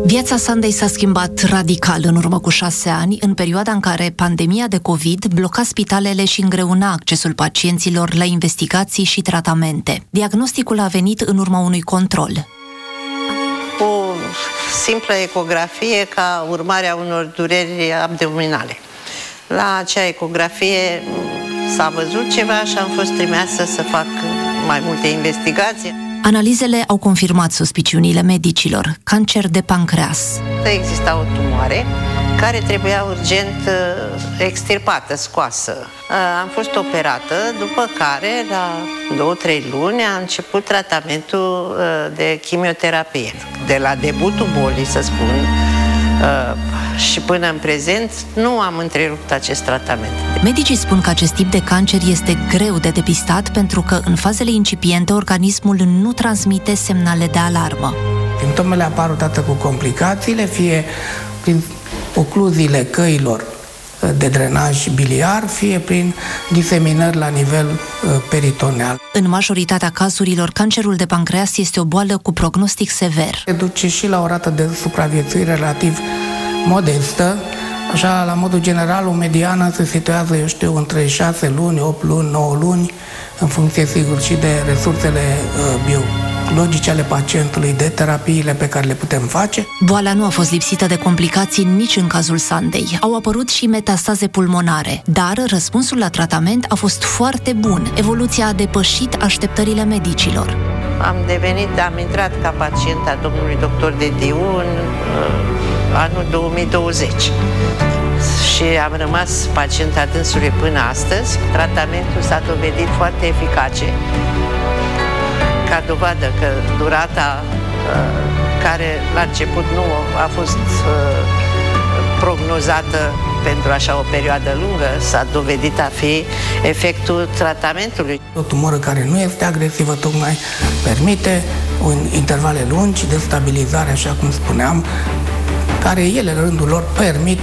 Viața Sandei s-a schimbat radical în urmă cu 6 ani, în perioada în care pandemia de COVID bloca spitalele și îngreuna accesul pacienților la investigații și tratamente. Diagnosticul a venit în urma unui control. O simplă ecografie ca urmare a unor dureri abdominale. La acea ecografie s-a văzut ceva și am fost trimisă să fac mai multe investigații. Analizele au confirmat suspiciunile medicilor, cancer de pancreas. Exista o tumoare care trebuia urgent extirpată, scoasă. Am fost operată, după care, la 2-3 luni, a început tratamentul de chimioterapie. De la debutul bolii, să spun, și până în prezent, nu am întrerupt acest tratament. Medicii spun că acest tip de cancer este greu de depistat pentru că în fazele incipiente organismul nu transmite semnale de alarmă. Simptomele apar odată cu complicațiile, fie prin ocluziile căilor de drenaj biliar, fie prin diseminări la nivel peritoneal. În majoritatea cazurilor, cancerul de pancreas este o boală cu prognostic sever. Se duce și la o rată de supraviețuire relativ modestă. Așa, la modul general, o mediană se situează, între 6 luni, 8 luni, 9 luni, în funcție, sigur, și de resursele biologice ale pacientului, de terapiile pe care le putem face. Boala nu a fost lipsită de complicații nici în cazul Sandei. Au apărut și metastaze pulmonare, dar răspunsul la tratament a fost foarte bun. Evoluția a depășit așteptările medicilor. Am intrat ca pacient a domnului doctor Dediu în anul 2020 și am rămas pacient a dânsului până astăzi. Tratamentul s-a dovedit foarte eficace, ca dovadă că durata care la început nu a fost prognozată pentru așa o perioadă lungă, s-a dovedit a fi efectul tratamentului. O tumoră care nu este agresivă tocmai permite intervale lungi de stabilizare, așa cum spuneam, care ele, în rândul lor, permit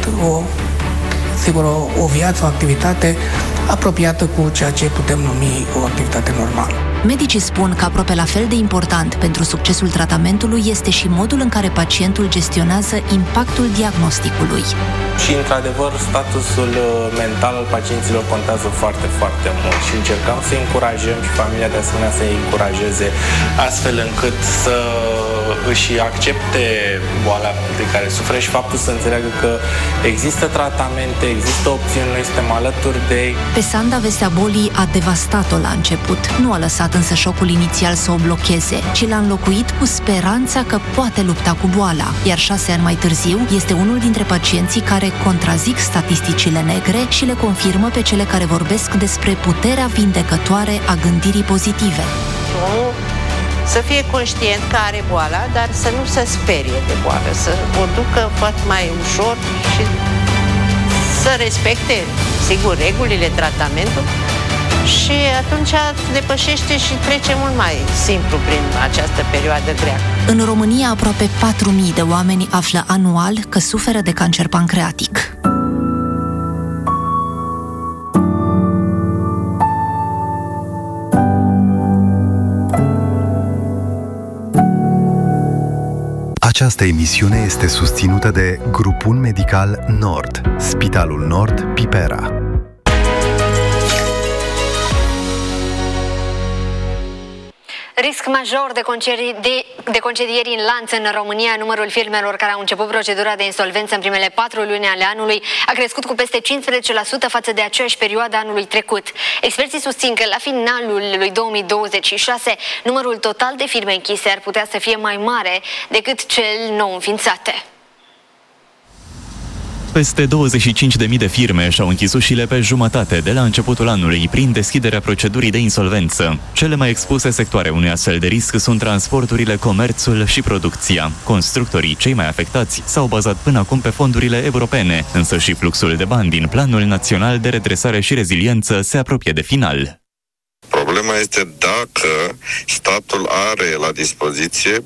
o viață, o activitate apropiată cu ceea ce putem numi o activitate normală. Medicii spun că aproape la fel de important pentru succesul tratamentului este și modul în care pacientul gestionează impactul diagnosticului. Și, într-adevăr, statusul mental al pacienților contează foarte, foarte mult și încercăm să încurajăm și familia de asemenea să îi încurajeze astfel încât să își accepte boala de care suferă și faptul să înțeleagă că există tratamente, există opțiuni, noi suntem alături de ei. Pe Sanda, vestea bolii a devastat-o la început. Nu a lăsat însă șocul inițial să o blocheze, ci l-a înlocuit cu speranța că poate lupta cu boala. Iar 6 ani mai târziu, este unul dintre pacienții care contrazic statisticile negre și le confirmă pe cele care vorbesc despre puterea vindecătoare a gândirii pozitive. Să fie conștient că are boala, dar să nu se sperie de boală, să o ducă foarte mai ușor și să respecte, sigur, regulile tratamentului și atunci depășește și trece mult mai simplu prin această perioadă grea. În România, aproape 4.000 de oameni află anual că suferă de cancer pancreatic. Această emisiune este susținută de Grupul Medical Nord, Spitalul Nord Pipera. Risc major de concedieri în lanț în România. Numărul firmelor care au început procedura de insolvență în primele 4 luni ale anului a crescut cu peste 15% față de aceeași perioadă anului trecut. Experții susțin că la finalul lui 2026 numărul total de firme închise ar putea să fie mai mare decât cel nou înființate. Peste 25.000 de firme și-au închis ușile pe jumătate de la începutul anului prin deschiderea procedurii de insolvență. Cele mai expuse sectoare unui astfel de risc sunt transporturile, comerțul și producția. Constructorii, cei mai afectați, s-au bazat până acum pe fondurile europene, însă și fluxul de bani din Planul Național de Redresare și Reziliență se apropie de final. Problema este dacă statul are la dispoziție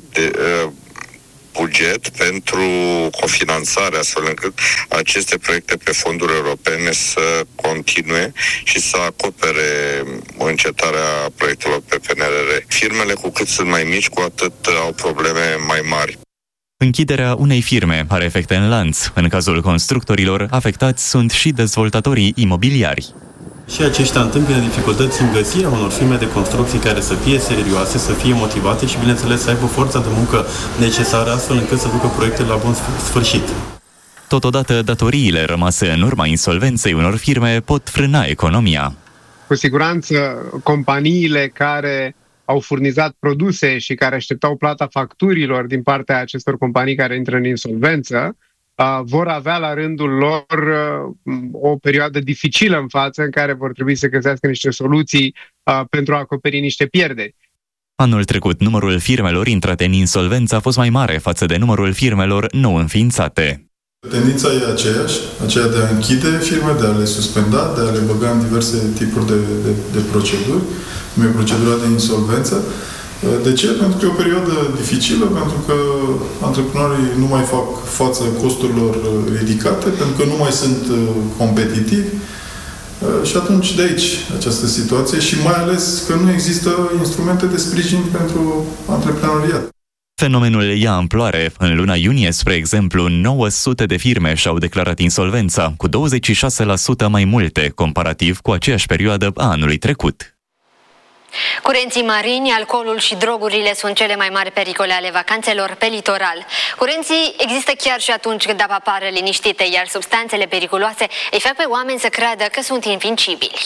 buget pentru cofinanțare, astfel încât aceste proiecte pe fonduri europene să continue și să acopere încetarea proiectelor pe PNRR. Firmele, cu cât sunt mai mici, cu atât au probleme mai mari. Închiderea unei firme are efecte în lanț. În cazul constructorilor, afectați sunt și dezvoltatorii imobiliari. Și aceștia întâmpină dificultăți în găsirea unor firme de construcții care să fie serioase, să fie motivate și, bineînțeles, să aibă forța de muncă necesară astfel încât să ducă proiectele la bun sfârșit. Totodată, datoriile rămase în urma insolvenței unor firme pot frâna economia. Cu siguranță, companiile care au furnizat produse și care așteptau plata facturilor din partea acestor companii care intră în insolvență vor avea la rândul lor o perioadă dificilă în față în care vor trebui să găsească niște soluții pentru a acoperi niște pierderi. Anul trecut, numărul firmelor intrate în insolvență a fost mai mare față de numărul firmelor nou înființate. Tendința e aceea de a închide firme, de a le suspenda, de a le băga în diverse tipuri de proceduri, cum e procedura de insolvență. De ce? Pentru că e o perioadă dificilă, pentru că antreprenorii nu mai fac față costurilor ridicate, pentru că nu mai sunt competitivi. Și atunci de aici această situație și mai ales că nu există instrumente de sprijin pentru antreprenoriat. Fenomenul ia amploare. În luna iunie, spre exemplu, 900 de firme și-au declarat insolvența, cu 26% mai multe, comparativ cu aceeași perioadă a anului trecut. Curenții marini, alcoolul și drogurile sunt cele mai mari pericole ale vacanțelor pe litoral. Curenții există chiar și atunci când apa pare liniștite, iar substanțele periculoase îi fac pe oameni să creadă că sunt invincibili.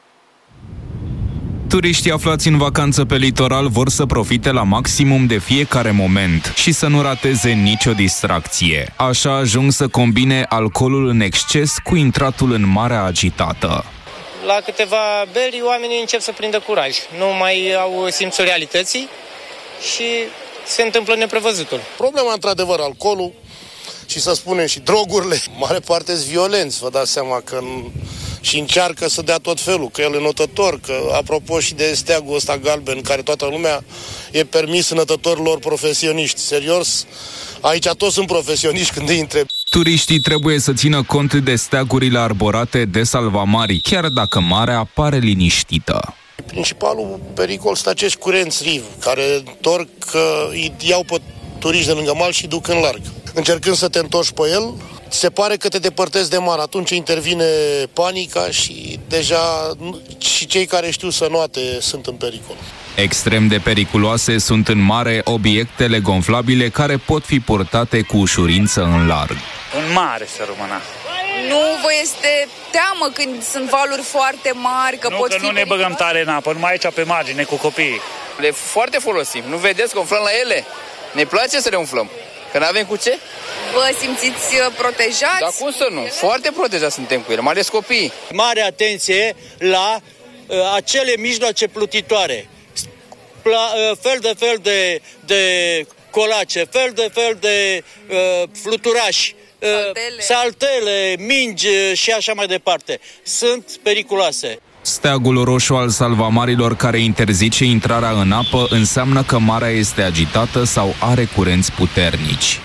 Turiștii aflați în vacanță pe litoral vor să profite la maximum de fiecare moment și să nu rateze nicio distracție. Așa ajung să combine alcoolul în exces cu intratul în marea agitată. La câteva beri, oamenii încep să prindă curaj. Nu mai au simțul realității și se întâmplă neprevăzutul. Problema, într-adevăr, alcoolul și, să spunem, și drogurile. Mare parte sunt violenți, vă dați seama că și încearcă să dea tot felul, că el e notător, că, apropo și de steagul ăsta galben, care toată lumea e permis notătorilor profesioniști. Serios, aici toți sunt profesioniști când îi întreb. Turiștii trebuie să țină cont de steagurile arborate de salvamari, chiar dacă marea pare liniștită. Principalul pericol sunt acești curenți riv, care întorc, îi iau pe turiști de lângă mal și duc în larg. Încercând să te întorci pe el, se pare că te depărtezi de mare. Atunci intervine panica și deja și cei care știu să noate sunt în pericol. Extrem de periculoase sunt în mare obiectele gonflabile care pot fi purtate cu ușurință în larg. În mare să rămână. Nu vă este teamă când sunt valuri foarte mari, că pot fi nu ne băgăm tare în apă, numai aici pe margine cu copiii. Le foarte folosim. Nu vedeți că umflăm la ele? Ne place să le umflăm. Că n-avem cu ce? Vă simțiți protejați? Dar cum să nu? Foarte protejați suntem cu ele, mai ales copiii. Mare atenție la acele mijloace plutitoare. Fel de fel de colace, fel de fel de fluturași, saltele, mingi și așa mai departe. Sunt periculoase. Steagul roșu al salvamarilor care interzice intrarea în apă înseamnă că marea este agitată sau are curenți puternici.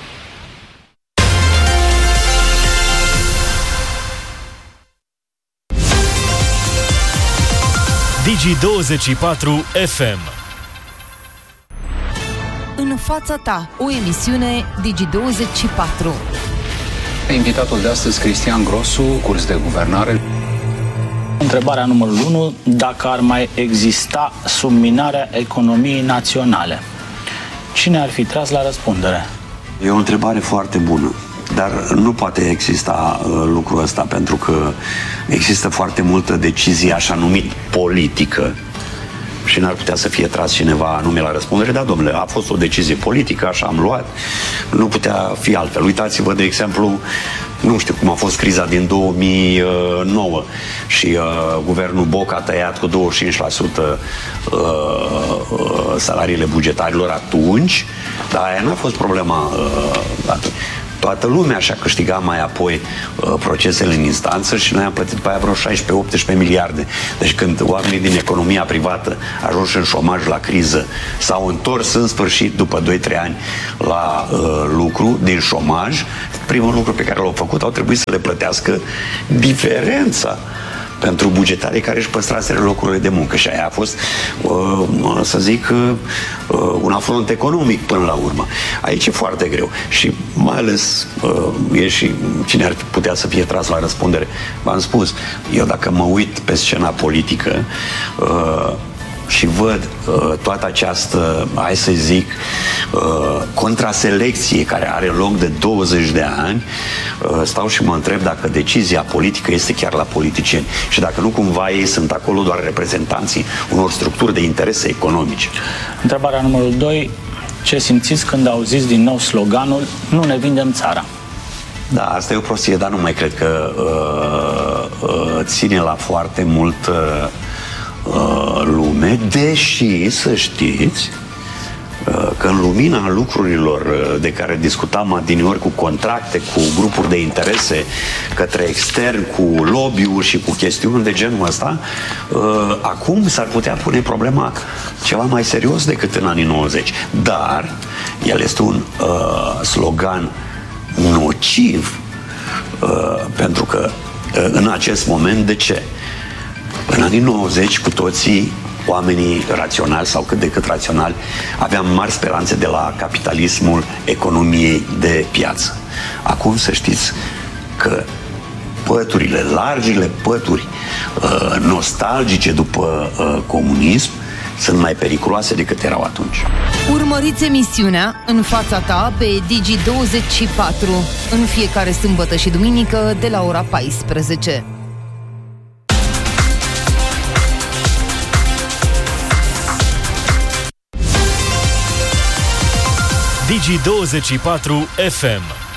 Digi24 FM. În fața ta, o emisiune Digi24. Invitatul de astăzi, Cristian Grosu, curs de guvernare. Întrebarea numărul 1, dacă ar mai exista subminarea economiei naționale, cine ar fi tras la răspundere? E o întrebare foarte bună, dar nu poate exista lucrul ăsta, pentru că există foarte multă decizie, așa numit, politică, și n-ar putea să fie tras cineva anume la răspundere. Da, domnule, a fost o decizie politică, așa am luat, nu putea fi altfel. Uitați-vă, de exemplu, nu știu cum a fost criza din 2009 și guvernul Boc a tăiat cu 25% salariile bugetarilor atunci, dar aia n-a fost problema atunci. Toată lumea și-a câștigat mai apoi procesele în instanță și noi am plătit pe aia vreo 16-18 miliarde. Deci când oamenii din economia privată ajunși în șomaj la criză s-au întors în sfârșit după 2-3 ani la lucru din șomaj, primul lucru pe care l-au făcut au trebuit să le plătească diferența pentru bugetarii care își păstraseră locurile de muncă și aia a fost, să zic, un afront economic până la urmă. Aici e foarte greu și mai ales e și cine ar putea să fie tras la răspundere. V-am spus, eu dacă mă uit pe scena politică și văd toată această, hai să zic, contraselecție care are loc de 20 de ani, stau și mă întreb dacă decizia politică este chiar la politicieni și dacă nu cumva ei sunt acolo doar reprezentanții unor structuri de interese economice. Întrebarea numărul 2. Ce simțiți când auziți din nou sloganul "Nu ne vindem țara"? Da, asta e o prostie, dar nu mai cred că ține la foarte mult lume, deși, să știți, că în lumina lucrurilor de care discutam adineori, cu contracte, cu grupuri de interese către extern, cu lobby-uri și cu chestiuni de genul ăsta, acum s-ar putea pune problema ceva mai serios decât în anii 90. Dar el este un slogan nociv, pentru că în acest moment, de ce? În anii 90 cu toții, oamenii raționali sau cât de cât raționali, aveam mari speranțe de la capitalismul economiei de piață. Acum să știți că păturile, largile pături nostalgice după comunism sunt mai periculoase decât erau atunci. Urmăriți emisiunea În fața ta pe Digi24 în fiecare sâmbătă și duminică de la ora 14. Digi24 FM.